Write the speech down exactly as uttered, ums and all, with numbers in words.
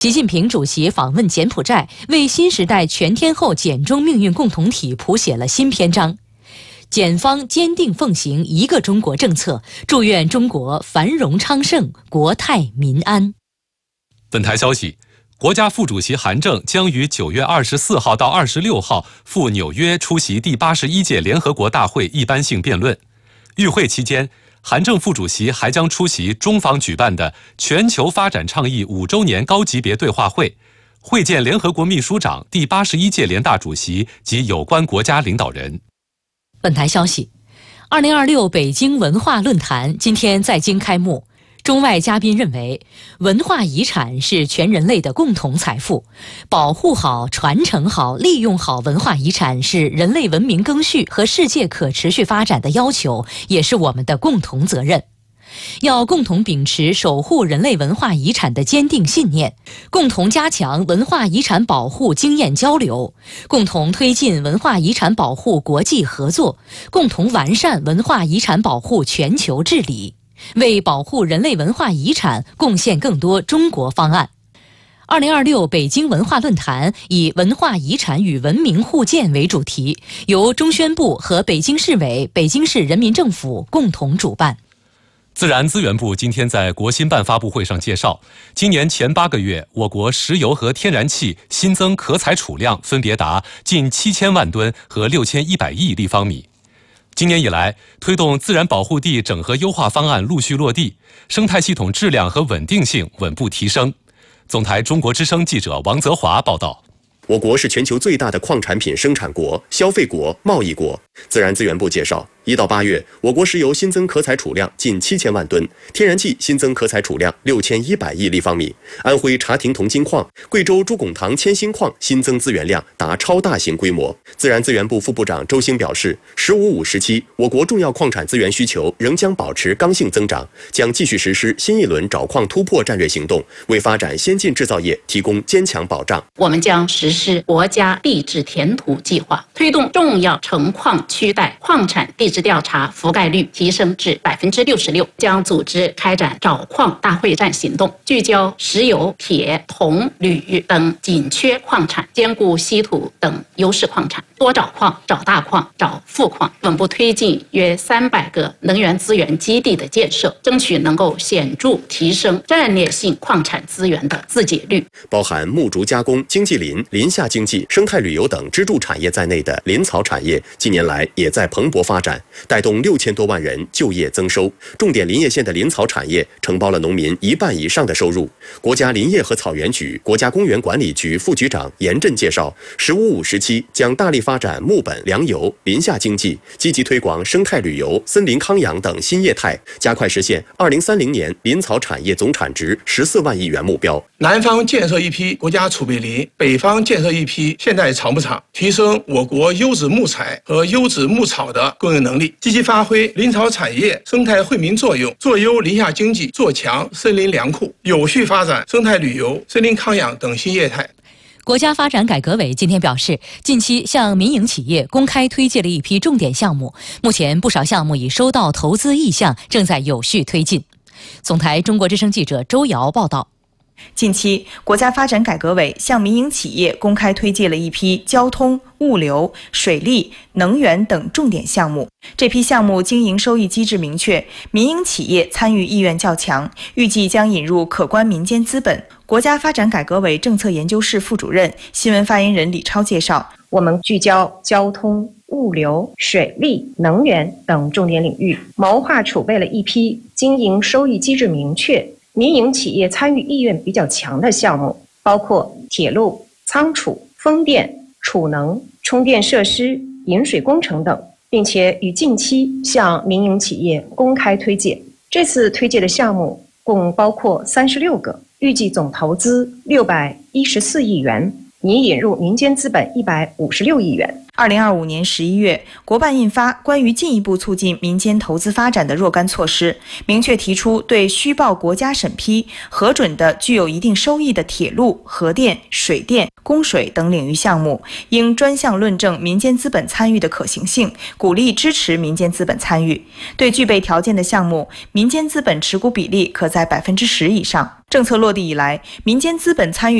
习近平主席访问柬埔寨，为新时代全天候柬中命运共同体谱写了新篇章。柬方坚定奉行一个中国政策，祝愿中国繁荣昌盛，国泰民安。 本台消息，国家副主席韩正将于九月二十四号到二十六号赴纽约出席第八十一届联合国大会一般性辩论。与会期间，韩正副主席还将出席中方举办的全球发展倡议五周年高级别对话会，会见联合国秘书长、第八十一届联大主席及有关国家领导人。 本台消息，二零二六北京文化论坛今天在京开幕。中外嘉宾认为，文化遗产是全人类的共同财富，保护好、传承好、利用好文化遗产是人类文明更续和世界可持续发展的要求，也是我们的共同责任。要共同秉持守护人类文化遗产的坚定信念，共同加强文化遗产保护经验交流，共同推进文化遗产保护国际合作，共同完善文化遗产保护全球治理，为保护人类文化遗产贡献更多中国方案。二零二六北京文化论坛以文化遗产与文明互鉴为主题，由中宣部和北京市委、北京市人民政府共同主办。 自然资源部今天在国新办发布会上介绍，今年前八个月，我国石油和天然气新增可采储量分别达近七千万吨和六千一百亿立方米。今年以来，推动自然保护地整合优化方案陆续落地，生态系统质量和稳定性稳步提升。总台中国之声记者王泽华报道。 我国是全球最大的矿产品生产国、消费国、贸易国。自然资源部介绍，一到八月，我国石油新增可采储量近七千万吨，天然气新增可采储量六千一百亿立方米。安徽茶亭铜金矿、贵州朱拱塘铅锌矿新增资源量达超大型规模。自然资源部副部长周兴表示，“十五五”时期，我国重要矿产资源需求仍将保持刚性增长，将继续实施新一轮找矿突破战略行动，为发展先进制造业提供坚强保障。 我们将实施国家地质填土计划，推动重要成矿区带矿产地质调查覆盖率提升至百分之六十六，将组织开展找矿大会战行动，聚焦石油、铁、铜、铝等紧缺矿产，兼顾稀土等优势矿产，多找矿、找大矿、找富矿，稳步推进约三百个能源资源基地的建设，争取能够显著提升战略性矿产资源的自给率。 包含木竹加工、经济林、林下经济、生态旅游等支柱产业在内的林草产业，近年来也在蓬勃发展，带动六千多万人就业增收。重点林业县的林草产业承包了农民一半以上的收入。国家林业和草原局、国家公园管理局副局长严震介绍，“十五五”时期将大力发展木本、粮油、林下经济，积极推广生态旅游、森林康养等新业态，加快实现二零三零年林草产业总产值十四万亿元目标。 南方建设一批国家储备林，北方建设一批现代草木场，提升我国优质木材和优质牧草的供应能力，积极发挥林草产业生态惠民作用，做优林下经济，做强森林粮库，有序发展生态旅游、森林康养等新业态。 国家发展改革委今天表示，近期向民营企业公开推介了一批重点项目，目前不少项目已收到投资意向，正在有序推进。总台中国之声记者周瑶报道。 近期，国家发展改革委向民营企业公开推介了一批交通、物流、水利、能源等重点项目。这批项目经营收益机制明确，民营企业参与意愿较强，预计将引入可观民间资本。国家发展改革委政策研究室副主任、新闻发言人李超介绍， 我们聚焦交通、物流、水利、能源等重点领域，谋划储备了一批经营收益机制明确、民营企业参与意愿比较强的项目，包括铁路、仓储、风电、储能、充电设施、引水工程等，并且于近期向民营企业公开推介。这次推介的项目共包括三十六个，预计总投资六百一十四亿元，拟引入民间资本一百五十六亿元。 二零二五年十一月，国办印发关于进一步促进民间投资发展的若干措施，明确提出对虚报国家审批核准的具有一定收益的铁路、核电、水电、供水等领域项目，应专项论证民间资本参与的可行性，鼓励支持民间资本参与。对具备条件的项目，民间资本持股比例可在百分之十以上。政策落地以来，民间资本参与